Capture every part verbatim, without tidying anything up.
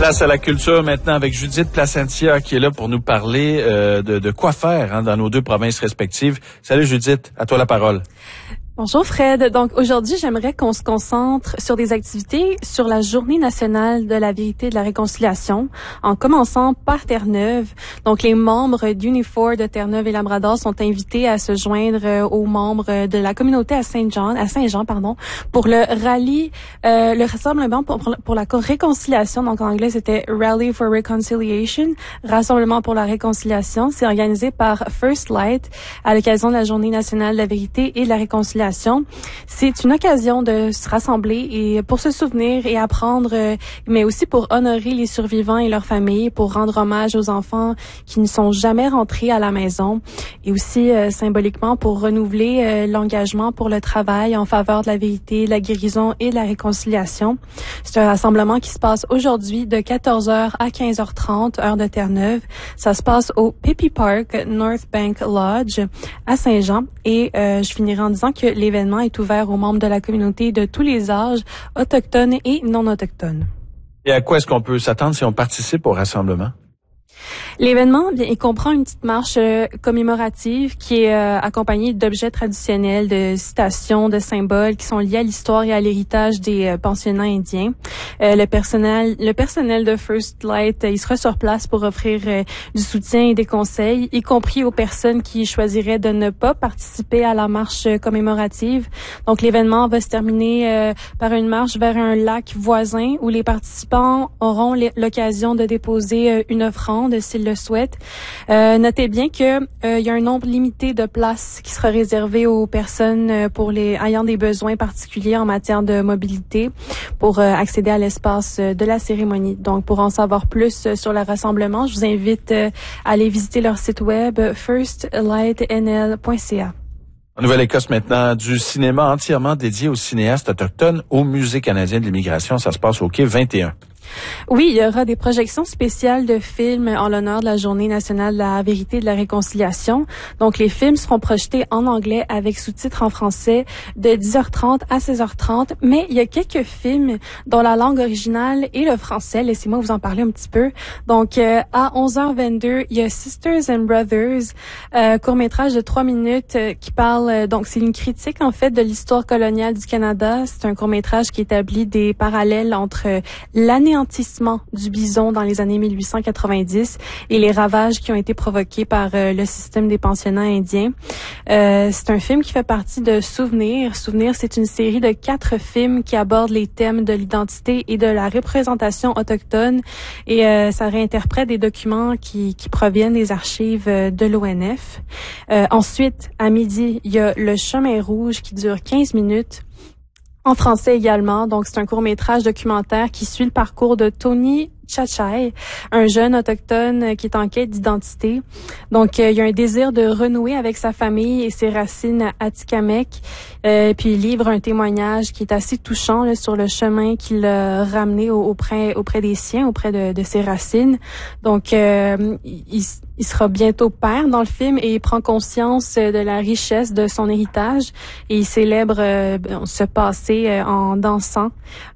Place à la culture maintenant avec Judith Placentia qui est là pour nous parler euh, de, de quoi faire hein, dans nos deux provinces respectives. Salut Judith, à toi la parole. Bonjour Fred. Donc aujourd'hui, j'aimerais qu'on se concentre sur des activités sur la Journée nationale de la vérité et de la réconciliation, en commençant par Terre-Neuve. Donc les membres d'Unifor de Terre-Neuve et Labrador sont invités à se joindre aux membres de la communauté à Saint-Jean, à Saint-Jean, pardon, pour le rallye, euh, le rassemblement pour, pour la réconciliation. Donc en anglais, c'était Rally for Reconciliation, rassemblement pour la réconciliation. C'est organisé par First Light à l'occasion de la Journée nationale de la vérité et de la réconciliation. C'est une occasion de se rassembler et pour se souvenir et apprendre, mais aussi pour honorer les survivants et leurs familles, pour rendre hommage aux enfants qui ne sont jamais rentrés à la maison et aussi euh, symboliquement pour renouveler euh, l'engagement pour le travail en faveur de la vérité, de la guérison et de la réconciliation. C'est un rassemblement qui se passe aujourd'hui de quatorze heures à quinze heures trente, heure de Terre-Neuve. Ça se passe au Pippi Park, North Bank Lodge à Saint-Jean et euh, je finirai en disant que l'événement est ouvert aux membres de la communauté de tous les âges, autochtones et non autochtones. Et à quoi est-ce qu'on peut s'attendre si on participe au rassemblement? L'événement, bien, il comprend une petite marche euh, commémorative qui est euh, accompagnée d'objets traditionnels, de citations, de symboles qui sont liés à l'histoire et à l'héritage des euh, pensionnats indiens. Euh, le personnel, le personnel de First Light, euh, il sera sur place pour offrir euh, du soutien et des conseils, y compris aux personnes qui choisiraient de ne pas participer à la marche commémorative. Donc, l'événement va se terminer euh, par une marche vers un lac voisin où les participants auront l'occasion de déposer euh, une offrande s'ils le souhaitent. Euh, notez bien que euh, il y a un nombre limité de places qui sera réservé aux personnes euh, pour les ayant des besoins particuliers en matière de mobilité pour euh, accéder à l'espace euh, de la cérémonie. Donc, pour en savoir plus euh, sur le rassemblement, je vous invite euh, à aller visiter leur site web first light n l point c a. En Nouvelle-Écosse maintenant, du cinéma entièrement dédié aux cinéastes autochtones au Musée canadien de l'immigration. Ça se passe au quai vingt et un. Oui, il y aura des projections spéciales de films en l'honneur de la Journée nationale de la vérité et de la réconciliation. Donc, les films seront projetés en anglais avec sous-titres en français de dix heures trente à seize heures trente. Mais il y a quelques films dont la langue originale est le français. Laissez-moi vous en parler un petit peu. Donc, euh, à onze heures vingt-deux, il y a Sisters and Brothers, euh, court-métrage de trois minutes euh, qui parle, euh, donc c'est une critique en fait de l'histoire coloniale du Canada. C'est un court-métrage qui établit des parallèles entre euh, l'année du bison dans les années mille huit cent quatre-vingt-dix et les ravages qui ont été provoqués par euh, le système des pensionnats indiens. Euh, c'est un film qui fait partie de Souvenirs. Souvenirs, c'est une série de quatre films qui abordent les thèmes de l'identité et de la représentation autochtone et euh, ça réinterprète des documents qui, qui proviennent des archives de l'O N F. Euh, ensuite, à midi, il y a Le Chemin rouge qui dure quinze minutes. En français également, donc c'est un court-métrage documentaire qui suit le parcours de Tony Chachai, un jeune autochtone qui est en quête d'identité. Donc, euh, il y a un désir de renouer avec sa famille et ses racines atikamekw. Euh, puis, il livre un témoignage qui est assez touchant là, sur le chemin qu'il a ramené au, auprès, auprès des siens, auprès de, de ses racines. Donc, euh, il, il sera bientôt père dans le film et il prend conscience de la richesse de son héritage et il célèbre euh, ce passé euh, en dansant.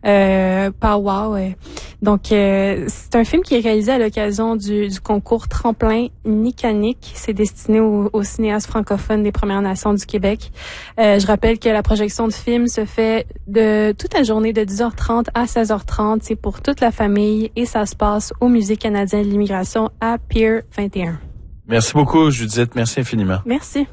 Euh, Powwow. Euh. Donc, euh, c'est un film qui est réalisé à l'occasion du, du concours Tremplin Nickanick. C'est destiné aux, aux cinéastes francophones des Premières Nations du Québec. Euh, je rappelle que la projection de film se fait de toute la journée de dix heures trente à seize heures trente. C'est pour toute la famille et ça se passe au Musée canadien de l'immigration à Pier vingt et un. Merci beaucoup, Judith. Merci infiniment. Merci.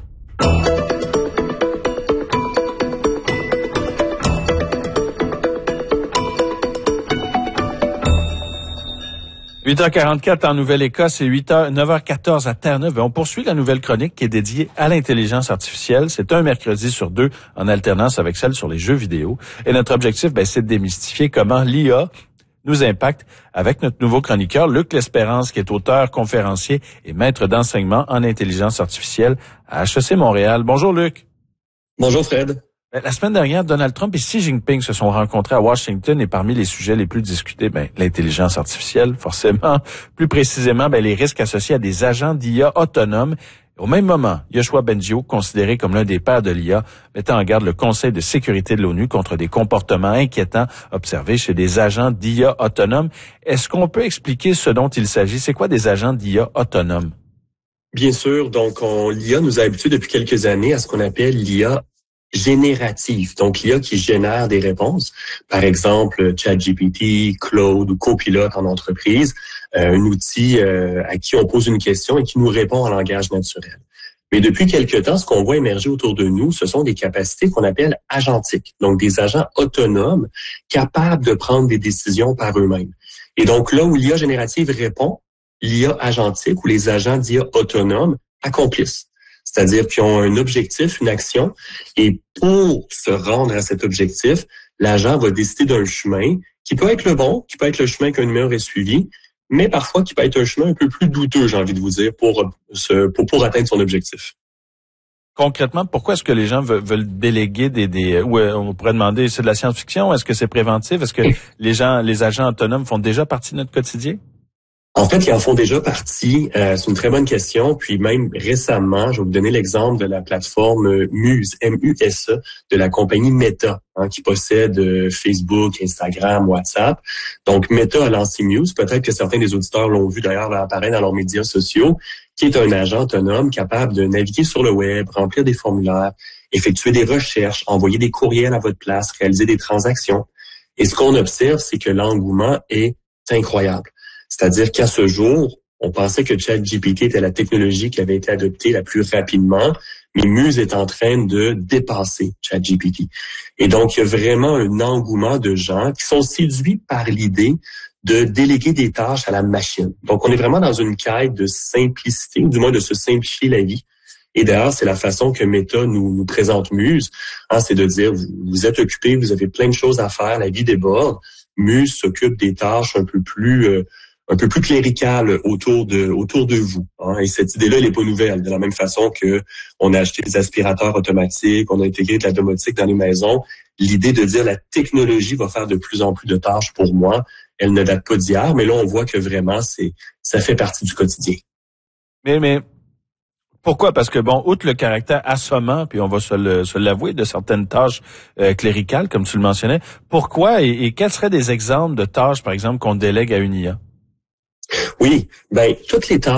huit heures quarante-quatre en Nouvelle-Écosse et huit heures, neuf heures quatorze à Terre-Neuve. On poursuit la nouvelle chronique qui est dédiée à l'intelligence artificielle. C'est un mercredi sur deux en alternance avec celle sur les jeux vidéo. Et notre objectif, ben, c'est de démystifier comment l'I A nous impacte avec notre nouveau chroniqueur, Luc L'Espérance, qui est auteur, conférencier et maître d'enseignement en intelligence artificielle à H E C Montréal. Bonjour, Luc. Bonjour, Fred. La semaine dernière, Donald Trump et Xi Jinping se sont rencontrés à Washington et parmi les sujets les plus discutés, ben, l'intelligence artificielle, forcément. Plus précisément, ben, les risques associés à des agents d'I A autonomes. Au même moment, Yoshua Bengio, considéré comme l'un des pères de l'I A, mettait en garde le Conseil de sécurité de l'ONU contre des comportements inquiétants observés chez des agents d'I A autonomes. Est-ce qu'on peut expliquer ce dont il s'agit? C'est quoi des agents d'I A autonomes? Bien sûr. Donc, on, l'I A nous a habitués depuis quelques années à ce qu'on appelle l'I A générative. Donc, l'I A qui génère des réponses. Par exemple, ChatGPT, Claude ou Copilot en entreprise. Euh, un outil euh, à qui on pose une question et qui nous répond en langage naturel. Mais depuis quelque temps, ce qu'on voit émerger autour de nous, ce sont des capacités qu'on appelle agentiques, donc des agents autonomes capables de prendre des décisions par eux-mêmes. Et donc là où l'I A générative répond, l'I A agentique ou les agents d'I A autonomes accomplissent. C'est-à-dire qu'ils ont un objectif, une action, et pour se rendre à cet objectif, l'agent va décider d'un chemin qui peut être le bon, qui peut être le chemin qu'un humain aurait suivi, mais parfois qui peut être un chemin un peu plus douteux, j'ai envie de vous dire, pour se, pour, pour atteindre son objectif. Concrètement, pourquoi est-ce que les gens veulent, veulent déléguer des, des, ou on pourrait demander, c'est de la science-fiction? Est-ce que c'est préventif? Est-ce que les gens, les agents autonomes font déjà partie de notre quotidien? En fait, ils en font déjà partie. Euh, c'est une très bonne question. Puis même récemment, je vais vous donner l'exemple de la plateforme Muse, M U S E, de la compagnie Meta, hein, qui possède euh, Facebook, Instagram, WhatsApp. Donc, Meta a lancé Muse. Peut-être que certains des auditeurs l'ont vu d'ailleurs apparaître dans leurs médias sociaux, qui est un agent autonome capable de naviguer sur le web, remplir des formulaires, effectuer des recherches, envoyer des courriels à votre place, réaliser des transactions. Et ce qu'on observe, c'est que l'engouement est incroyable. C'est-à-dire qu'à ce jour, on pensait que ChatGPT était la technologie qui avait été adoptée la plus rapidement, mais Muse est en train de dépasser ChatGPT. Et donc, il y a vraiment un engouement de gens qui sont séduits par l'idée de déléguer des tâches à la machine. Donc, on est vraiment dans une quête de simplicité, ou du moins de se simplifier la vie. Et d'ailleurs, c'est la façon que Meta nous, nous présente Muse. Hein, c'est de dire, vous, vous êtes occupé, vous avez plein de choses à faire, la vie déborde. Muse s'occupe des tâches un peu plus... Euh, un peu plus clérical autour de autour de vous. Hein. Et cette idée-là, elle n'est pas nouvelle. De la même façon que on a acheté des aspirateurs automatiques, on a intégré de la domotique dans les maisons, l'idée de dire la technologie va faire de plus en plus de tâches pour moi, elle ne date pas d'hier, mais là, on voit que vraiment, c'est ça fait partie du quotidien. Mais, mais pourquoi? Parce que, bon, outre le caractère assommant, puis on va se, le, se l'avouer, de certaines tâches euh, cléricales, comme tu le mentionnais, pourquoi et, et quels seraient des exemples de tâches, par exemple, qu'on délègue à une I A? Oui, ben toutes les tâches